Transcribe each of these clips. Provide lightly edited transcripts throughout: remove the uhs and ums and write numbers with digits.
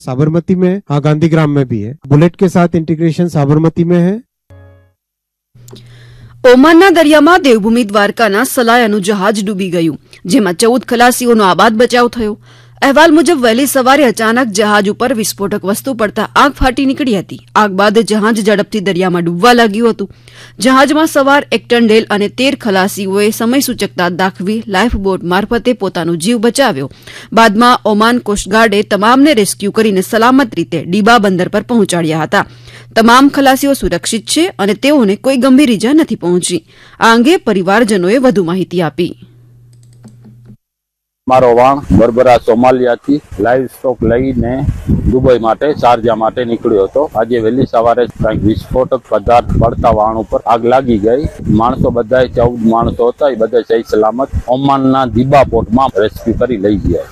साबरमती में, हाँ गांधीग्राम में भी है। बुलेट के साथ इंटीग्रेशन साबरमती में है। ઓમાનના દરિયામાં દેવભૂમિ દ્વારકાના સલાયાનું જહાજ ડૂબી ગયું, જેમાં 14 ખલાસીઓનો આબાદ બચાવ થયો। અહેવાલ મુજબ વહેલી સવારે અચાનક જહાજ ઉપર વિસ્ફોટક વસ્તુ પડતા આગ ફાટી નીકળી હતી। આગ બાદ જહાજ ઝડપથી દરિયામાં ડૂબવા લાગ્યું હતું। જહાજમાં સવાર 1 ટન ડેલ અને 13 ખલાસીઓએ સમયસૂચકતા દાખવી લાઈફ બોટ મારફતે પોતાનો જીવ બચાવ્યો। બાદમાં ઓમાન કોસ્ટગાર્ડે તમામને રેસ્ક્યુ કરીને સલામત રીતે ડીબા બંદર પર પહોંચાડ્યા હતા। તમામ ખલાસીઓ સુરક્ષિત છે અને તેઓને કોઈ ગંભીર ઇજા નથી પહોંચી। આ અંગે પરિવારજનોએ વધુ માહિતી આપી। મારો વાણ બરબરા સોમાલિયાથી લાઈવ સ્ટોક લઈને દુબઈ માટે શારજા માટે નીકળ્યો હતો। આજે વહેલી સવારે કંઈક વિસ્ફોટક પદાર્થ પડતા વાણ ઉપર આગ લાગી ગઈ। માણસો બધાએ 14 માણસો હતા, એ બધા સહી સલામત ઓમાનના દીબા પોર્ટમાં રેસ્ક્યુ કરી લઈ ગયા।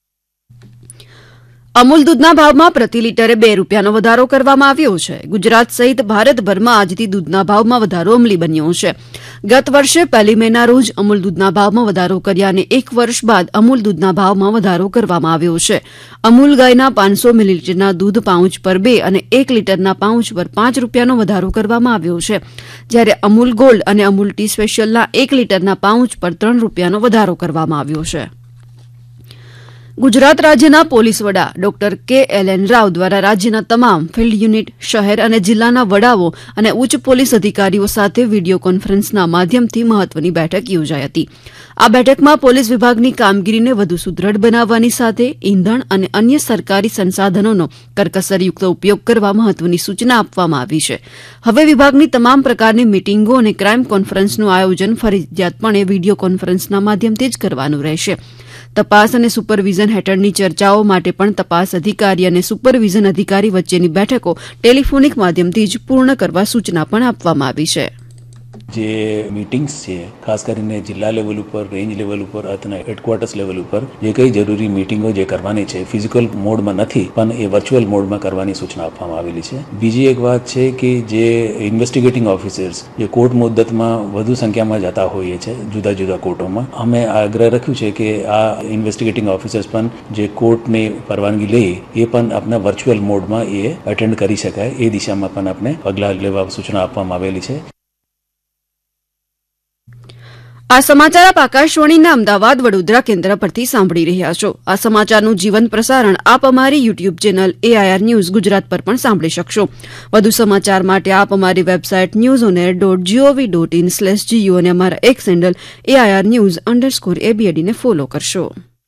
અમૂલ દૂધના ભાવમાં પ્રતિ લીટરે 2 રૂપિયાનો વધારો કરવામાં આવ્યો છે। ગુજરાત સહિત ભારતભરમાં આજથી દૂધના ભાવમાં વધારો અમલી બન્યો છે। ગત વર્ષે 1 મેના રોજ અમૂલ દૂધના ભાવમાં વધારો કર્યાને 1 વર્ષ બાદ અમૂલ દૂધના ભાવમાં વધારો કરવામાં આવ્યો છે। અમૂલ ગાયના 500 મિલીલીટરના દૂધ પાઉચ પર 2 અને 1 લીટરના પાઉચ પર 5 રૂપિયાનો વધારો કરવામાં આવ્યો છે, જ્યારે અમૂલ ગોલ્ડ અને અમૂલ ટી સ્પેશિયલના 1 લીટરના પાઉચ પર 3 રૂપિયાનો વધારો કરવામાં આવ્યો છે। ગુજરાત રાજ્યના પોલીસ વડા ડોક્ટર કે.એલ.એન. રાવ દ્વારા રાજ્યના તમામ ફિલ્ડ યુનિટ, શહેર અને જિલ્લાના વડાઓ અને ઉચ્ચ પોલીસ અધિકારીઓ સાથે વિડીયો કોન્ફરન્સના માધ્યમથી મહત્વની બેઠક યોજાઈ હતી। આ બેઠકમાં પોલીસ વિભાગની કામગીરીને વધુ સુદ્રઢ બનાવવાની સાથે ઇંધણ અને અન્ય સરકારી સંસાધનોનો કરકસરયુક્ત ઉપયોગ કરવા મહત્વની સૂચના આપવામાં આવી છે। હવે વિભાગની તમામ પ્રકારની મીટીંગો અને ક્રાઇમ કોન્ફરન્સનું આયોજન ફરજિયાતપણે વિડીયો કોન્ફરન્સના માધ્યમથી જ કરવાનું રહેશે। તપાસ અને સુપરવિઝન હેઠળની ચર્ચાઓ માટે પણ તપાસ અધિકારી અને સુપરવિઝન અધિકારી વચ્ચેની બેઠકો ટેલિફોનિક માધ્યમથી જ પૂર્ણ કરવા સૂચના પણ આપવામાં આવી છે। જે મીટિંગ્સ છે ખાસ કરીને જિલ્લા લેવલ ઉપર, રેન્જ લેવલ ઉપર અથવા હેડક્વાર્ટર્સ લેવલ ઉપર જે કઈ જરૂરી મીટિંગો જે કરવાની છે ફિઝિકલ મોડમાં નથી પણ એ વર્ચ્યુઅલ મોડમાં કરવાની સૂચના આપવામાં આવેલી છે। બીજી એક વાત છે કે જે ઇન્વેસ્ટિગેટિંગ ઓફિસર્સ જે કોર્ટ મુદ્દતમાં વધુ સંખ્યામાં જતા હોઈએ છે જુદા જુદા કોર્ટોમાં, અમે આગ્રહ રાખ્યું છે કે આ ઇન્વેસ્ટિગેટિંગ ઓફિસર્સ પણ જે કોર્ટની પરવાનગી લે એ પણ આપણા વર્ચ્યુઅલ મોડમાં એ અટેન્ડ કરી શકાય એ દિશામાં પણ આપણે પગલાં લેવા સૂચના આપવામાં આવેલી છે। આ સમાચાર આપ આકાશવાણીના અમદાવાદ વડોદરા કેન્દ્ર પરથી સાંભળી રહ્યા છો। આ સમાચારનું જીવંત પ્રસારણ આપ અમારી YouTube channel AIR news Gujarat પર પણ સાંભળી શકશો। વધુ સમાચાર માટે આપ અમારી વેબસાઇટ newsonair.gov.in/gu અને અમારા એક્સ હેન્ડલ AIR_news_ABD ને ફોલો કરશો।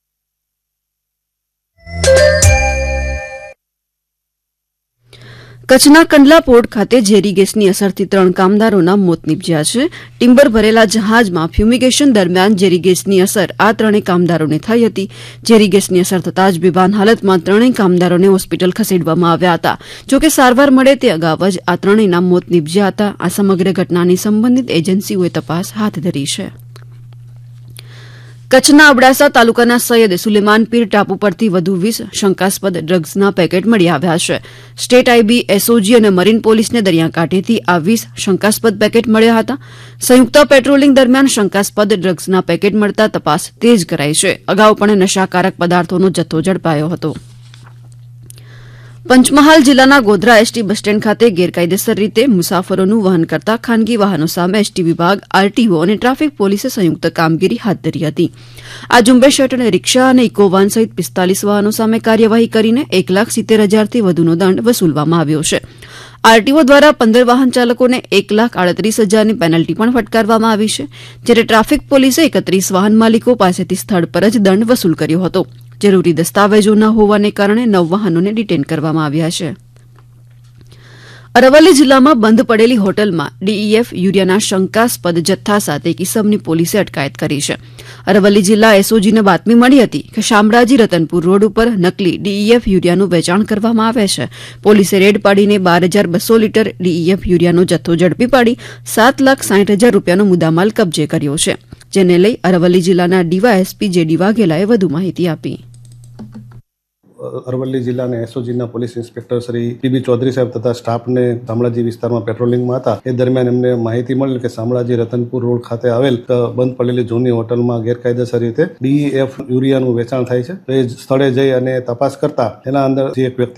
કચ્છના કંડલા પોર્ટ ખાતે ઝેરી ગેસની અસરથી 3 કામદારોના મોત નીપજ્યા છે। ટિમ્બર ભરેલા જહાજમાં ફ્યુમિગેશન દરમિયાન ઝેરી ગેસની અસર આ 3 કામદારોને થઈ હતી। ઝેરી ગેસની અસર થતાં જ બેભાન હાલતમાં 3 કામદારોને હોસ્પિટલ ખસેડવામાં આવ્યા હતા। જોકે સારવાર મળે તે અગાઉ જ આ 3ના મોત નીપજ્યા હતા। આ સમગ્ર ઘટનાની સંબંધિત એજન્સીઓએ તપાસ હાથ ધરી છે। કચ્છના અબડાસા તાલુકાના સૈયદ સુલેમાન પીર ટાપુ પરથી વધુ 20 શંકાસ્પદ ડ્રગ્સના પેકેટ મળી આવ્યા છે। સ્ટેટ IB, SOG અને મરીન પોલીસને દરિયાકાંઠેથી આ 20 શંકાસ્પદ પેકેટ મળ્યા હતા। સંયુક્ત પેટ્રોલિંગ દરમિયાન શંકાસ્પદ ડ્રગ્સના પેકેટ મળતા તપાસ તેજ કરાઈ છે। અગાઉ પણ નશાકારક પદાર્થોનો જથ્થો ઝડપાયો હતો। પંચમહાલ જિલ્લાના ગોધરા એસટી બસ સ્ટેન્ડ ખાતે ગેરકાયદેસર રીતે મુસાફરોનું વહન કરતા ખાનગી વાહનો સામે એસટી વિભાગ, RTO અને ટ્રાફિક પોલીસે સંયુક્ત કામગીરી હાથ ધરી હતી। આ ઝુંબેશ હેઠળ રિક્ષા અને ઇકોવાન સહિત 45 વાહનો સામે કાર્યવાહી કરીને 1,70,000થી વધુનો દંડ વસૂલવામાં આવ્યો છે। RTO દ્વારા 15 વાહન ચાલકોને 1,38,000ની પેનલ્ટી પણ ફટકારવામાં આવી છે, જ્યારે ટ્રાફિક પોલીસે 31 વાહન માલિકો પાસેથી સ્થળ પર જ દંડ વસૂલ કર્યો હતો। જરૂરી દસ્તાવેજો ન હોવાને કારણે 9 વાહનોને ડિટેન કરવામાં આવ્યા છે। અરવલ્લી જિલ્લામાં બંધ પડેલી હોટલમાં DEF યુરિયાના શંકાસ્પદ જથ્થા સાથે એક ઇસમની પોલીસે અટકાયત કરી છે। અરવલ્લી જિલ્લા SOGને બાતમી મળી હતી કે શામળાજી રતનપુર રોડ ઉપર નકલી DEF યુરિયાનું વેચાણ કરવામાં આવે છે। પોલીસે રેડ પાડીને 12,200 લીટર DEF યુરિયાનો જથ્થો ઝડપી પાડી 7,60,000 રૂપિયાનો મુદ્દામાલ કબજે કર્યો છે, જેને લઈ અરવલ્લી જિલ્લાના DYSP JD વાઘેલાએ વધુ માહિતી આપી। અરવલ્લી જિલ્લાના એસઓજીના police inspector Shri PB Chaudhary સાહેબ તથા સ્ટાફને શામળાજી વિસ્તારમાં પેટ્રોલિંગમાં હતા. એ દરમિયાન એમને માહિતી મળી કે શામળાજી રતનપુર રોડ ખાતે આવેલ બંધ પડેલી જૂની હોટલમાં ગેરકાયદેસર રીતે DEF યુરિયાનું વેચાણ થાય છે. તો એ સ્થળે જઈ અને તપાસ કરતા એના અંદર જે એક વ્યક્તિ